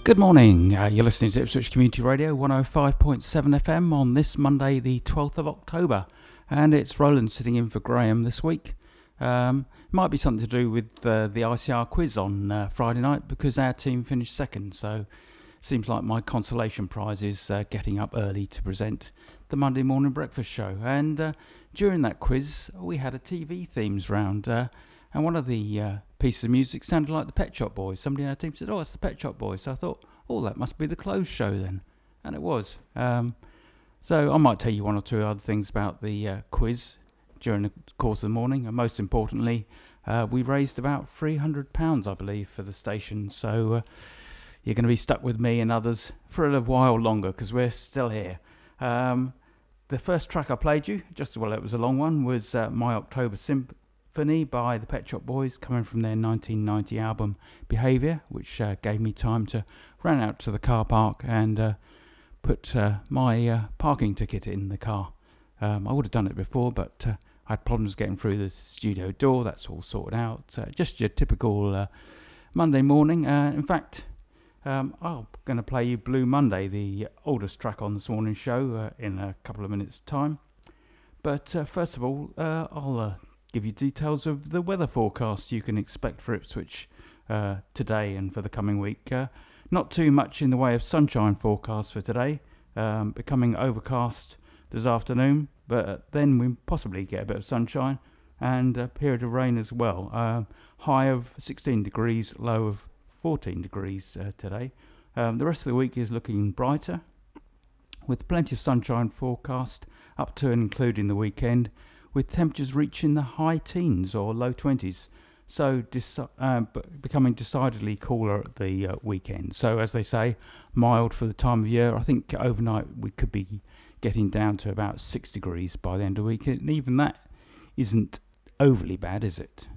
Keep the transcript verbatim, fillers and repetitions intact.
Good morning, uh, you're listening to Ipswich Community Radio one oh five point seven F M on this Monday the twelfth of October, and it's Roland sitting in for Graham this week. Um, might be something to do with uh, the I C R quiz on uh, Friday night because our team finished second, so seems like my consolation prize is uh, getting up early to present the Monday morning breakfast show. And uh, during that quiz we had a T V themes round, uh, and one of the uh, pieces of music sounded like the Pet Shop Boys. Somebody in our team said, oh, it's the Pet Shop Boys. So I thought, oh, that must be the closed show then. And it was. Um, so I might tell you one or two other things about the uh, quiz during the course of the morning. And most importantly, uh, we raised about three hundred pounds, I believe, for the station. So uh, you're going to be stuck with me and others for a little while longer because we're still here. Um, the first track I played you, just well, it was a long one, was uh, My October Symphony by the Pet Shop Boys, coming from their nineteen ninety album Behaviour, which uh, gave me time to run out to the car park and uh, put uh, my uh, parking ticket in the car. Um, I would have done it before, but uh, I had problems getting through the studio door. That's all sorted out. Uh, just your typical uh, Monday morning. Uh, in fact, um, I'm going to play you Blue Monday, the oldest track on this morning's show, uh, in a couple of minutes' time. But uh, first of all, uh, I'll uh, give you details of the weather forecast you can expect for Ipswich uh, today and for the coming week. Uh, not too much in the way of sunshine forecast for today, um, becoming overcast this afternoon, but then we possibly get a bit of sunshine and a period of rain as well. Uh, high of sixteen degrees, low of fourteen degrees uh, today. Um, the rest of the week is looking brighter, with plenty of sunshine forecast up to and including the weekend, with temperatures reaching the high teens or low twenties, so deci- uh, becoming decidedly cooler at the uh, weekend. So as they say, mild for the time of year. I think overnight we could be getting down to about six degrees by the end of the week, and even that isn't overly bad, is it?